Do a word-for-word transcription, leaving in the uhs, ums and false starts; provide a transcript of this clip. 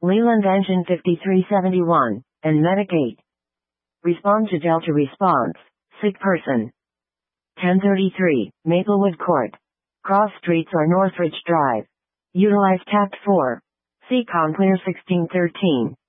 Leland Engine fifty-three seventy-one, and Medic eight. Respond to Delta response, sick person. ten thirty-three, Maplewood Court. Cross Streets or Northridge Drive. Utilize Tact four. C COM Clear sixteen thirteen.